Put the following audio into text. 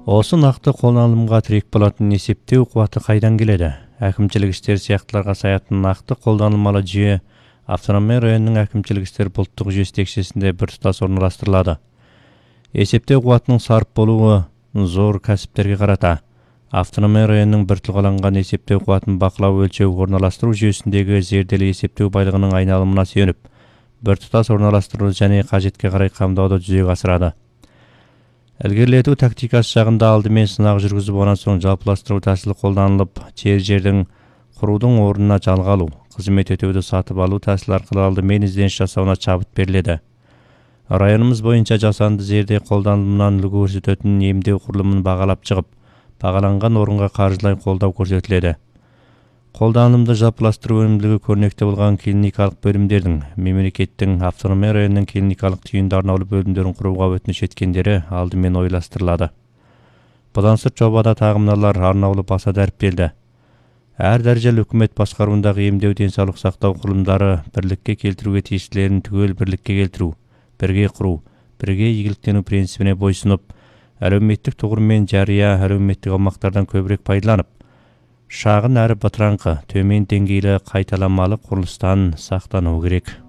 Осы нақты қолданылымға тірек болатын есептеу қуаты қайдан келеді? Әкімшілік істер сияқтыларға саятын нақты қолданылмалы жүйе автономия районының әкімшілік істер бұлттық жүйесі текшесінде біртұтас орналастырылады. Есептеу қуатының сарып болуы зор кәсіптерге қарата. Автономия районының бір тұлғаланған есептеу қуатын бақылау өлшеу орналастыру жүйесіндегі зерделі есептеу байлығының айналымына сүйеніп, біртұтас орналастыру және қажетке қарай қамдауды жүзеге асырады. Ілгерілету тактикасы жағында алдымен сынақ жүргізіп, онан соң жалпыластыру тәсілі қолданылып, жердің құрудың орнына жалға алу, қызмет өтеуді сатып алу тәсілі арқылы алдымен ізденіс жасауына шабыт беріледі. Районымыз бойынша жасанды жерде қолданылымынан үлгі көрсететін емдеу құрылымын бағалап шығып, бағаланған орынға қаржылай қолдау көрсетіледі. Қолданылымды жалпыластыру өнімділігі көрнекті болған клиникалық бөлімдердің, мемлекеттің автономия районының клиникалық түйінді арнаулы бөлімдерін құруға өтініш еткендері алдымен ойластырылады. Бұдан сырт жобада тағы мыналар арнаулы баса дәріптелді. Әр дәрежелі үкімет басқаруындағы емдеу денсаулық сақтау құрылымдары бірлікке келтіруге тиістілерін түгел бірлікке келтіру, бірге құру, бірге игіліктену принципіне бойсынып, әлеуметтік тұғыр мен жария әлеуметтік аумақтардан көбірек пайдаланып, шағын әрі бытыраңқы, төмен деңгейлі қайталамалы құрылыстан сақтану керек.